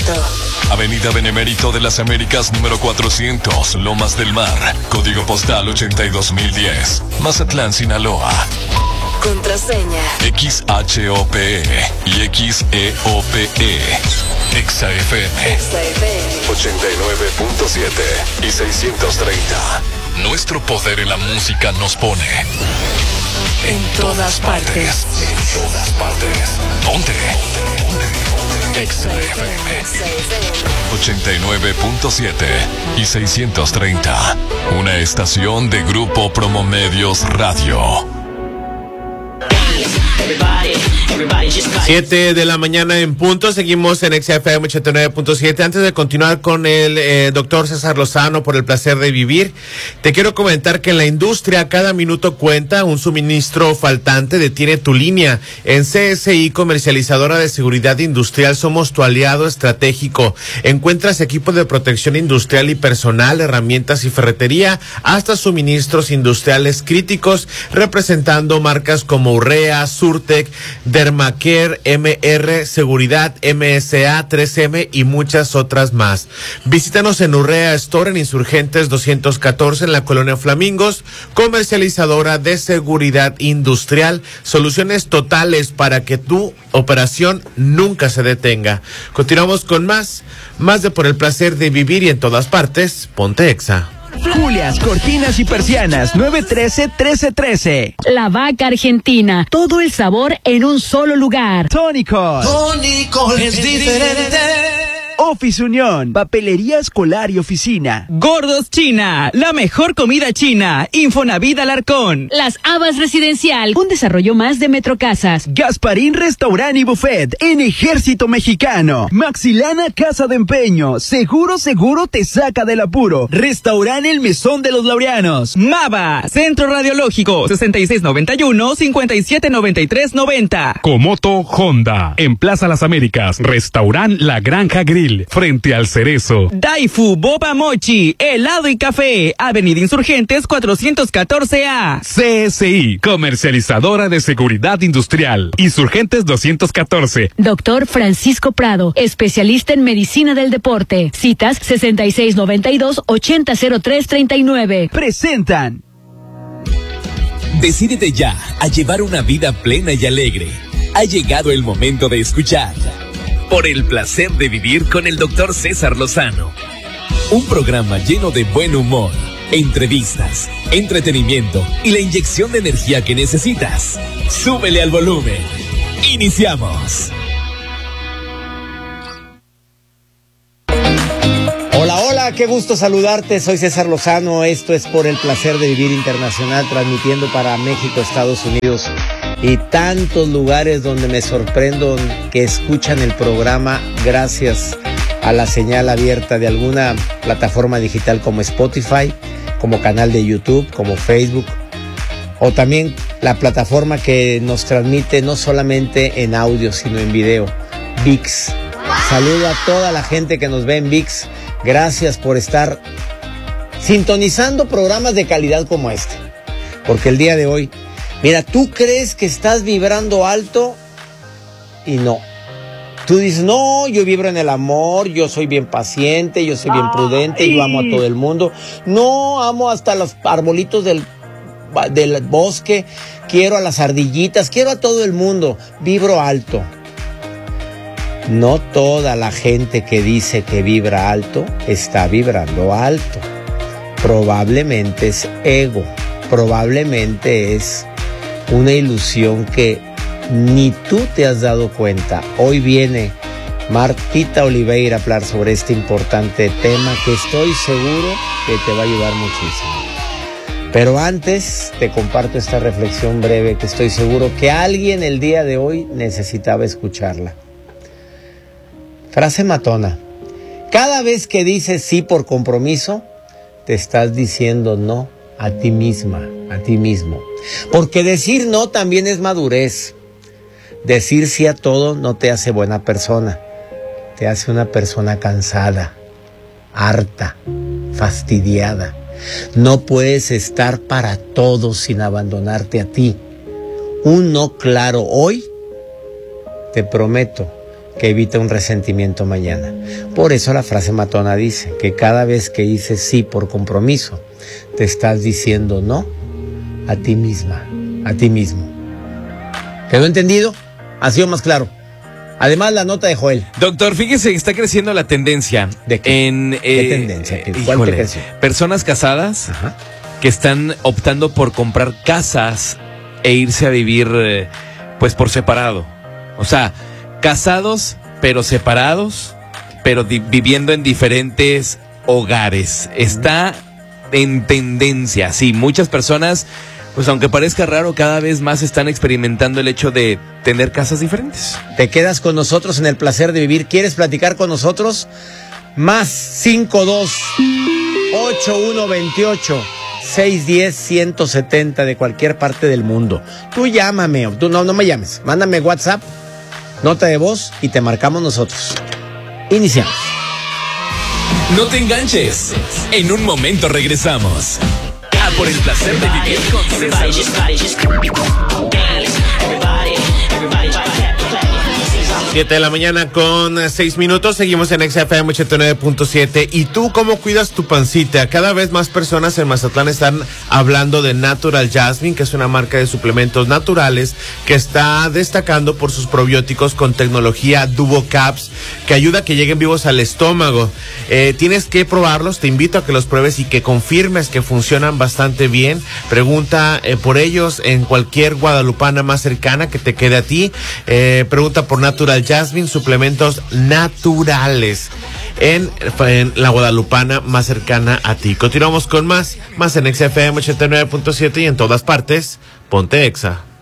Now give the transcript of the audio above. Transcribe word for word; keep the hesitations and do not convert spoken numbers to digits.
Benemérito. Avenida Benemérito de las Américas número cuatrocientos, Lomas del Mar, código postal ochenta y dos mil diez, Mazatlán, Sinaloa. Contraseña X H O P E y X E O P E. Exa F M Exa F M ochenta y nueve punto siete y seiscientos treinta. Nuestro poder en la música nos pone en todas partes. En todas partes. Ponte. Exa F M ochenta y nueve punto siete y seiscientos treinta. Una estación de Grupo Promomedios Radio. siete de la mañana en punto, seguimos en Exa F M ochenta y nueve punto siete. Antes de continuar con el eh, doctor César Lozano por el placer de vivir, te quiero comentar que en la industria cada minuto cuenta. Un suministro faltante detiene tu línea. En C S I, comercializadora de seguridad industrial, somos tu aliado estratégico. Encuentras equipo de protección industrial y personal, herramientas y ferretería, hasta suministros industriales críticos, representando marcas como Urrea, Surtec, Dermacare, M R, Seguridad, M S A, tres M y muchas otras más. Visítanos en Urrea Store en Insurgentes doscientos catorce en la Colonia Flamingos, comercializadora de seguridad industrial, soluciones totales para que tu operación nunca se detenga. Continuamos con más, más de Por el placer de vivir, y en todas partes, ponte Exa. Julias, cortinas y persianas, nueve uno tres, uno tres uno tres. La Vaca Argentina, todo el sabor en un solo lugar. Tónicos. Tónicos es diferente. Office Unión, papelería escolar y oficina. Gordos China, la mejor comida china. Infonavit Alarcón. Las Habas Residencial, un desarrollo más de Metrocasas. Gasparín Restaurant y Buffet en Ejército Mexicano. Maxilana Casa de Empeño, seguro seguro te saca del apuro. Restaurant El Mesón de los Laureanos. Mava, Centro Radiológico, sesenta y seis noventa y uno, cincuenta y siete noventa y tres noventa. Comoto Honda, en Plaza Las Américas, Restaurant La Granja Grill, frente al Cerezo. Daifu Boba Mochi, helado y café, Avenida Insurgentes cuatrocientos catorce A. C S I, comercializadora de seguridad industrial, Insurgentes doscientos catorce. Doctor Francisco Prado, especialista en medicina del deporte. Citas sesenta y seis noventa y dos, ochenta cero tres treinta y nueve. Presentan. Decídete ya a llevar una vida plena y alegre. Ha llegado el momento de escuchar Por el placer de vivir con el doctor César Lozano. Un programa lleno de buen humor, entrevistas, entretenimiento y la inyección de energía que necesitas. Súbele al volumen. Iniciamos. Hola, hola, qué gusto saludarte. Soy César Lozano. Esto es Por el placer de vivir internacional, transmitiendo para México, Estados Unidos y tantos lugares donde me sorprendo que escuchan el programa gracias a la señal abierta de alguna plataforma digital como Spotify, como canal de YouTube, como Facebook, o también la plataforma que nos transmite no solamente en audio sino en video, ViX. Saludo a toda la gente que nos ve en ViX. Gracias por estar sintonizando programas de calidad como este, porque el día de hoy, mira, tú crees que estás vibrando alto y no. Tú dices, no, yo vibro en el amor, yo soy bien paciente, yo soy bien prudente, yo amo a todo el mundo. No, amo hasta los arbolitos del, del bosque, quiero a las ardillitas, quiero a todo el mundo, vibro alto. No toda la gente que dice que vibra alto está vibrando alto. Probablemente es ego, probablemente es una ilusión que ni tú te has dado cuenta. Hoy viene Martita Oliveira a hablar sobre este importante tema que estoy seguro que te va a ayudar muchísimo. Pero antes te comparto esta reflexión breve que estoy seguro que alguien el día de hoy necesitaba escucharla. Frase matona. Cada vez que dices sí por compromiso, te estás diciendo no a ti misma, a ti mismo. Porque decir no también es madurez. Decir sí a todo no te hace buena persona. Te hace una persona cansada, harta, fastidiada. No puedes estar para todo sin abandonarte a ti. Un no claro hoy, te prometo que evita un resentimiento mañana. Por eso la frase matona dice que cada vez que dices sí por compromiso, te estás diciendo no a ti misma, a ti mismo. ¿Quedó entendido? ¿Ha sido más claro? Además, la nota de Joel. Doctor, fíjese que está creciendo la tendencia. ¿De qué? En, eh, ¿Qué tendencia? ¿Cuál híjole, te creció? Personas casadas Ajá. que están optando por comprar casas e irse a vivir, eh, pues, por separado. O sea, casados, pero separados, pero di- viviendo en diferentes hogares. Está en tendencia, sí. Muchas personas, pues aunque parezca raro, cada vez más están experimentando el hecho de tener casas diferentes. Te quedas con nosotros en el placer de vivir. ¿Quieres platicar con nosotros? Más cinco dos ocho uno veintiocho seis diez ciento setenta de cualquier parte del mundo. Tú llámame, tú no, no me llames. Mándame WhatsApp, nota de voz y te marcamos nosotros. Iniciamos. No te enganches. En un momento regresamos. A por el placer de vivir con César Lozano. siete de la mañana con seis minutos, seguimos en X F M ochenta y nueve punto siete. ¿Y tú cómo cuidas tu pancita? Cada vez más personas en Mazatlán están hablando de Natural Jasmine, que es una marca de suplementos naturales que está destacando por sus probióticos con tecnología DuoCaps, que ayuda a que lleguen vivos al estómago. Eh, tienes que probarlos, te invito a que los pruebes y que confirmes que funcionan bastante bien. Pregunta eh, por ellos en cualquier guadalupana más cercana que te quede a ti. Eh, pregunta por Natural Jasmine, suplementos naturales en, en la guadalupana más cercana a ti. Continuamos con más, más en X F M ochenta y nueve punto siete y en todas partes, ponte Exa.